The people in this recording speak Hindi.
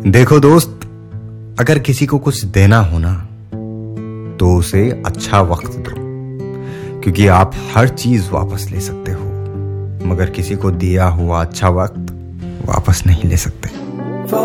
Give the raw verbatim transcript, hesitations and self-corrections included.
देखो दोस्त, अगर किसी को कुछ देना हो ना तो उसे अच्छा वक्त दो, क्योंकि आप हर चीज वापस ले सकते हो, मगर किसी को दिया हुआ अच्छा वक्त वापस नहीं ले सकते।